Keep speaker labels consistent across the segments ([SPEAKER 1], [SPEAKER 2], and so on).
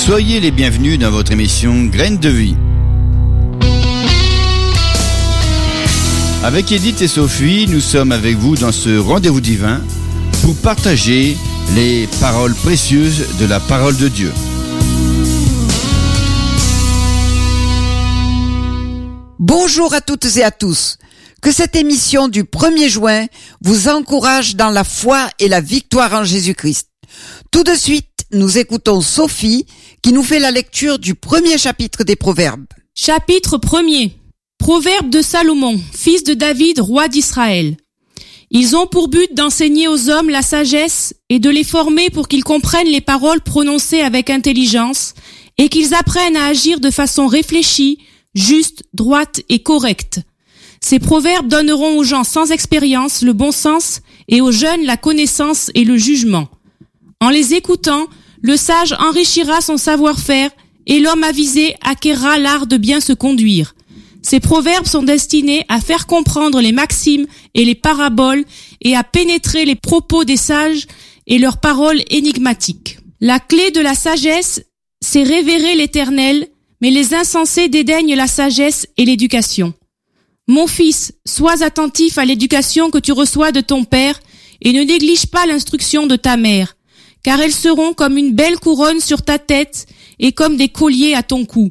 [SPEAKER 1] Soyez les bienvenus dans votre émission Graines de vie. Avec Edith et Sophie, nous sommes avec vous dans ce rendez-vous divin pour partager les paroles précieuses de la parole de Dieu.
[SPEAKER 2] Bonjour à toutes et à tous. Que cette émission du 1er juin vous encourage dans la foi et la victoire en Jésus-Christ. Tout de suite, nous écoutons Sophie qui nous fait la lecture du premier chapitre des Proverbes.
[SPEAKER 3] Chapitre 1er. Proverbes de Salomon, fils de David, roi d'Israël. Ils ont pour but d'enseigner aux hommes la sagesse et de les former pour qu'ils comprennent les paroles prononcées avec intelligence et qu'ils apprennent à agir de façon réfléchie, juste, droite et correcte. Ces proverbes donneront aux gens sans expérience le bon sens et aux jeunes la connaissance et le jugement. En les écoutant, le sage enrichira son savoir-faire et l'homme avisé acquérera l'art de bien se conduire. Ces proverbes sont destinés à faire comprendre les maximes et les paraboles et à pénétrer les propos des sages et leurs paroles énigmatiques. La clé de la sagesse, c'est révérer l'Éternel, mais les insensés dédaignent la sagesse et l'éducation. Mon fils, sois attentif à l'éducation que tu reçois de ton père et ne néglige pas l'instruction de ta mère, car elles seront comme une belle couronne sur ta tête et comme des colliers à ton cou.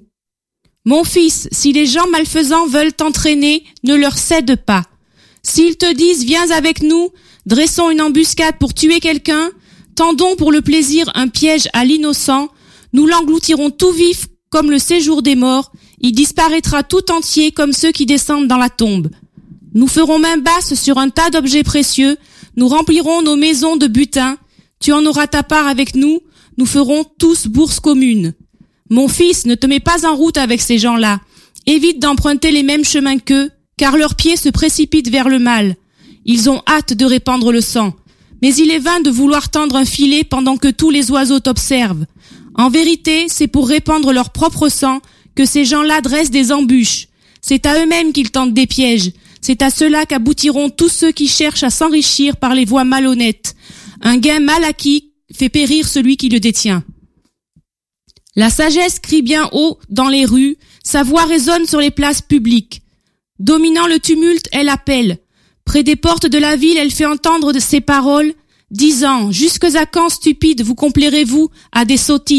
[SPEAKER 3] Mon fils, si les gens malfaisants veulent t'entraîner, ne leur cède pas. S'ils te disent « Viens avec nous, dressons une embuscade pour tuer quelqu'un, tendons pour le plaisir un piège à l'innocent, nous l'engloutirons tout vif comme le séjour des morts, il disparaîtra tout entier comme ceux qui descendent dans la tombe. Nous ferons main basse sur un tas d'objets précieux, nous remplirons nos maisons de butin, tu en auras ta part avec nous, nous ferons tous bourse commune. Mon fils, ne te mets pas en route avec ces gens-là. Évite d'emprunter les mêmes chemins qu'eux, car leurs pieds se précipitent vers le mal. Ils ont hâte de répandre le sang. Mais il est vain de vouloir tendre un filet pendant que tous les oiseaux t'observent. En vérité, c'est pour répandre leur propre sang que ces gens-là dressent des embûches. C'est à eux-mêmes qu'ils tentent des pièges. C'est à cela qu'aboutiront tous ceux qui cherchent à s'enrichir par les voies malhonnêtes. Un gain mal acquis fait périr celui qui le détient. La sagesse crie bien haut dans les rues, sa voix résonne sur les places publiques. Dominant le tumulte, elle appelle. Près des portes de la ville, elle fait entendre ses paroles, disant « Jusque à quand, stupides, vous complairez-vous à des sottises ?»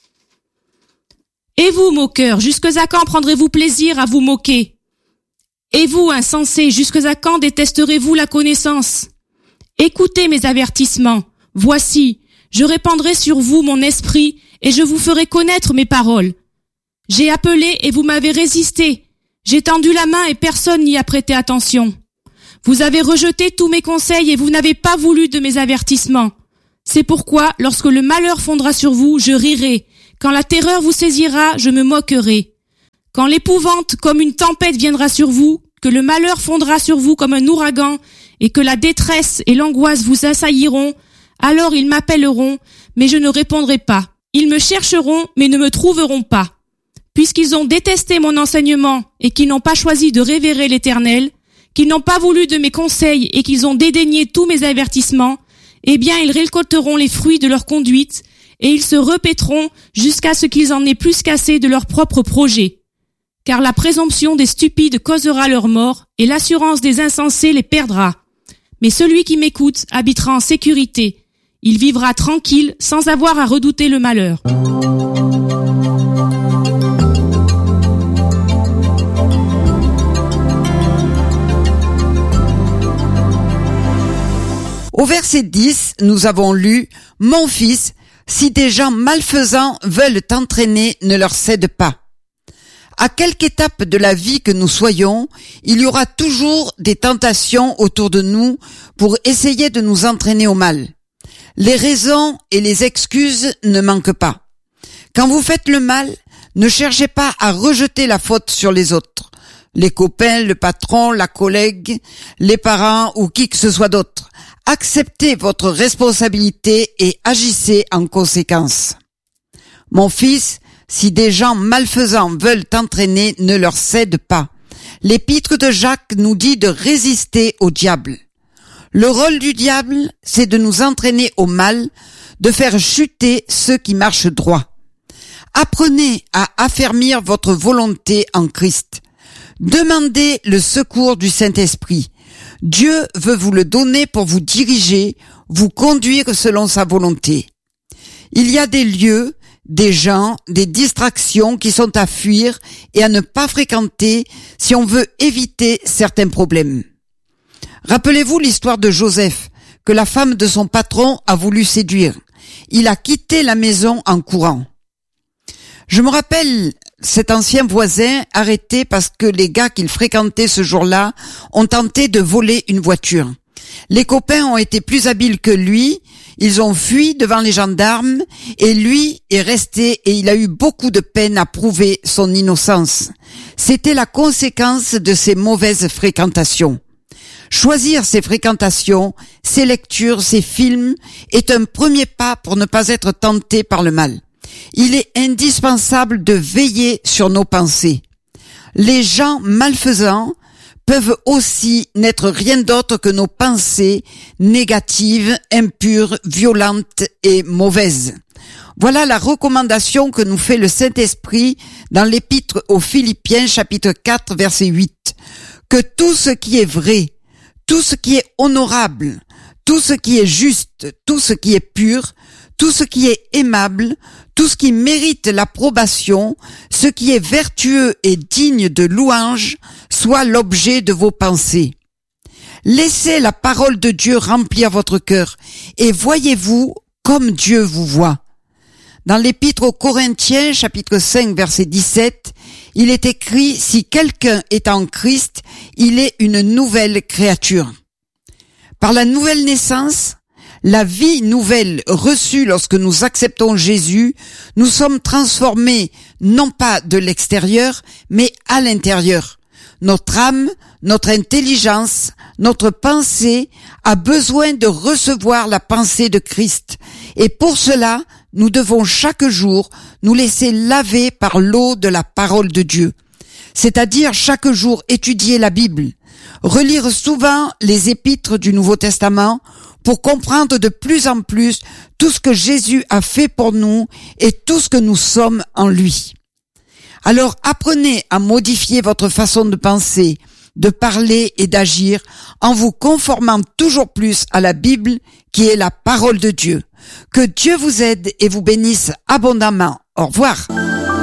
[SPEAKER 3] Et vous, moqueurs, jusque à quand prendrez-vous plaisir à vous moquer? Et vous, insensés, jusque à quand détesterez-vous la connaissance? Écoutez mes avertissements. Voici, je répandrai sur vous mon esprit et je vous ferai connaître mes paroles. J'ai appelé et vous m'avez résisté. J'ai tendu la main et personne n'y a prêté attention. Vous avez rejeté tous mes conseils et vous n'avez pas voulu de mes avertissements. C'est pourquoi, lorsque le malheur fondra sur vous, je rirai. Quand la terreur vous saisira, je me moquerai. Quand l'épouvante comme une tempête viendra sur vous, que le malheur fondra sur vous comme un ouragan, et que la détresse et l'angoisse vous assailliront, alors ils m'appelleront, mais je ne répondrai pas. Ils me chercheront, mais ne me trouveront pas. Puisqu'ils ont détesté mon enseignement et qu'ils n'ont pas choisi de révérer l'Éternel, qu'ils n'ont pas voulu de mes conseils et qu'ils ont dédaigné tous mes avertissements, eh bien ils récolteront les fruits de leur conduite et ils se répéteront jusqu'à ce qu'ils en aient plus qu'assez de leurs propres projets. Car la présomption des stupides causera leur mort et l'assurance des insensés les perdra. Mais celui qui m'écoute habitera en sécurité. Il vivra tranquille sans avoir à redouter le malheur.
[SPEAKER 2] Au verset 10, nous avons lu « Mon fils, si des gens malfaisants veulent t'entraîner, ne leur cède pas. » À quelque étape de la vie que nous soyons, il y aura toujours des tentations autour de nous pour essayer de nous entraîner au mal. Les raisons et les excuses ne manquent pas. Quand vous faites le mal, ne cherchez pas à rejeter la faute sur les autres, les copains, le patron, la collègue, les parents ou qui que ce soit d'autre. Acceptez votre responsabilité et agissez en conséquence. Mon fils, si des gens malfaisants veulent t'entraîner, ne leur cède pas. L'épître de Jacques nous dit de résister au diable. Le rôle du diable, c'est de nous entraîner au mal, de faire chuter ceux qui marchent droit. Apprenez à affermir votre volonté en Christ. Demandez le secours du Saint-Esprit. Dieu veut vous le donner pour vous diriger, vous conduire selon sa volonté. Il y a des lieux, des gens, des distractions qui sont à fuir et à ne pas fréquenter si on veut éviter certains problèmes. Rappelez-vous l'histoire de Joseph, que la femme de son patron a voulu séduire. Il a quitté la maison en courant. Je me rappelle cet ancien voisin arrêté parce que les gars qu'il fréquentait ce jour-là ont tenté de voler une voiture. Les copains ont été plus habiles que lui, ils ont fui devant les gendarmes et lui est resté et il a eu beaucoup de peine à prouver son innocence. C'était la conséquence de ses mauvaises fréquentations. Choisir ses fréquentations, ses lectures, ses films est un premier pas pour ne pas être tenté par le mal. Il est indispensable de veiller sur nos pensées. Les gens malfaisants peuvent aussi n'être rien d'autre que nos pensées négatives, impures, violentes et mauvaises. Voilà la recommandation que nous fait le Saint-Esprit dans l'Épître aux Philippiens, chapitre 4, verset 8. Que tout ce qui est vrai, tout ce qui est honorable, tout ce qui est juste, tout ce qui est pur, tout ce qui est aimable, tout ce qui mérite l'approbation, ce qui est vertueux et digne de louange, soit l'objet de vos pensées. Laissez la parole de Dieu remplir votre cœur et voyez-vous comme Dieu vous voit. Dans l'Épître aux Corinthiens, chapitre 5, verset 17, il est écrit « Si quelqu'un est en Christ, il est une nouvelle créature ». Par la nouvelle naissance, la vie nouvelle reçue lorsque nous acceptons Jésus, nous sommes transformés non pas de l'extérieur, mais à l'intérieur. Notre âme, notre intelligence, notre pensée a besoin de recevoir la pensée de Christ. Et pour cela, nous devons chaque jour nous laisser laver par l'eau de la parole de Dieu. C'est-à-dire chaque jour étudier la Bible, relire souvent les épîtres du Nouveau Testament pour comprendre de plus en plus tout ce que Jésus a fait pour nous et tout ce que nous sommes en lui. Alors apprenez à modifier votre façon de penser, de parler et d'agir en vous conformant toujours plus à la Bible qui est la parole de Dieu. Que Dieu vous aide et vous bénisse abondamment. Au revoir.